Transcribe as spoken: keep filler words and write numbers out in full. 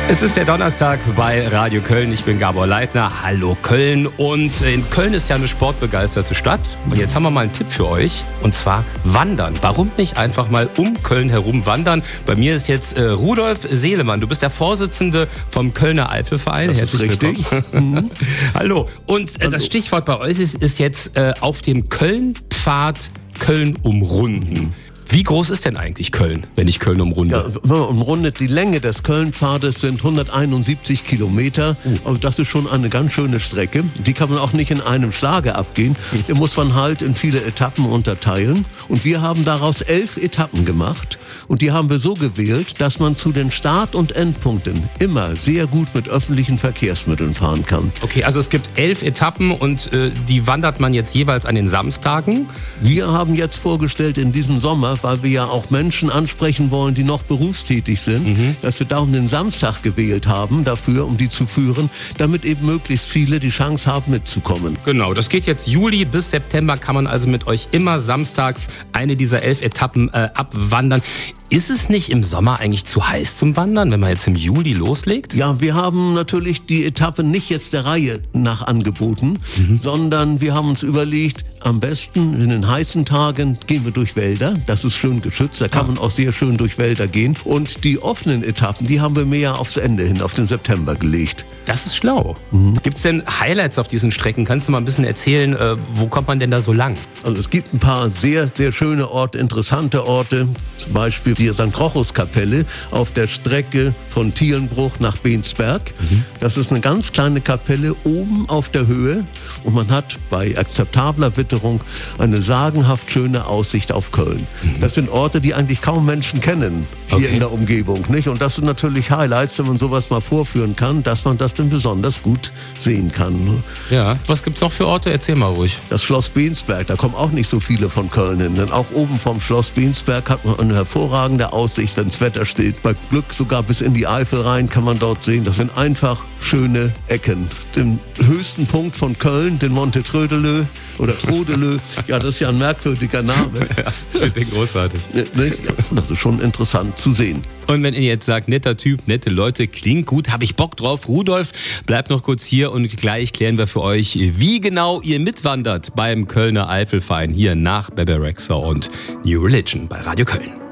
Es ist der Donnerstag bei Radio Köln. Ich bin Gabor Leitner. Hallo Köln. Und in Köln ist ja eine sportbegeisterte Stadt. Und jetzt haben wir mal einen Tipp für euch. Und zwar Wandern. Warum nicht einfach mal um Köln herum wandern? Bei mir ist jetzt äh, Rudolf Seelemann. Du bist der Vorsitzende vom Kölner Eifelverein. Das ist richtig. Mhm. Hallo. Und äh, das Stichwort bei euch ist, ist jetzt äh, auf dem Köln-Pfad Köln umrunden. Wie groß ist denn eigentlich Köln, wenn ich Köln umrunde? Ja, wenn man umrundet, die Länge des Köln-Pfades sind hunderteinundsiebzig Kilometer. Uh. Also das ist schon eine ganz schöne Strecke. Die kann man auch nicht in einem Schlage abgehen. Die muss man halt in viele Etappen unterteilen. Und wir haben daraus elf Etappen gemacht. Und die haben wir so gewählt, dass man zu den Start- und Endpunkten immer sehr gut mit öffentlichen Verkehrsmitteln fahren kann. Okay, also es gibt elf Etappen und äh, die wandert man jetzt jeweils an den Samstagen? Wir haben jetzt vorgestellt in diesem Sommer, weil wir ja auch Menschen ansprechen wollen, die noch berufstätig sind, mhm. dass wir darum den Samstag gewählt haben dafür, um die zu führen, damit eben möglichst viele die Chance haben, mitzukommen. Genau, das geht jetzt Juli bis September, kann man also mit euch immer samstags eine dieser elf Etappen äh, abwandern. Ist es nicht im Sommer eigentlich zu heiß zum Wandern, wenn man jetzt im Juli loslegt? Ja, wir haben natürlich die Etappe nicht jetzt der Reihe nach angeboten, mhm. sondern wir haben uns überlegt, am besten in den heißen Tagen gehen wir durch Wälder. Das ist schön geschützt, da kann ah. man auch sehr schön durch Wälder gehen. Und die offenen Etappen, die haben wir mehr aufs Ende hin, auf den September gelegt. Das ist schlau. Mhm. Gibt es denn Highlights auf diesen Strecken? Kannst du mal ein bisschen erzählen, äh, wo kommt man denn da so lang? Also es gibt ein paar sehr, sehr schöne Orte, interessante Orte. Zum Beispiel die Sankt Rochus-Kapelle auf der Strecke von Thielenbruch nach Bensberg. Mhm. Das ist eine ganz kleine Kapelle oben auf der Höhe. Und man hat bei akzeptabler Witterung eine sagenhaft schöne Aussicht auf Köln. Mhm. Das sind Orte, die eigentlich kaum Menschen kennen hier okay. in der Umgebung, nicht? Und das sind natürlich Highlights, wenn man sowas mal vorführen kann, dass man das dann besonders gut sehen kann. Ja, was gibt's noch für Orte? Erzähl mal ruhig. Das Schloss Bensberg, da kommen auch nicht so viele von Köln hin. Denn auch oben vom Schloss Bensberg hat man eine hervorragende Aussicht, wenn das Wetter steht. Bei Glück sogar bis in die Eifel rein kann man dort sehen. Das sind einfach schöne Ecken. Den höchsten Punkt von Köln, den Monte Trödelö oder Trodelö, ja, das ist ja ein merkwürdiger Name. Ja, ich finde den großartig. Ja, das ist schon interessant zu sehen. Und wenn ihr jetzt sagt, netter Typ, nette Leute, klingt gut, habe ich Bock drauf. Rudolf, bleibt noch kurz hier und gleich klären wir für euch, wie genau ihr mitwandert beim Kölner Eifelverein hier nach Bebe Rexha und New Religion bei Radio Köln.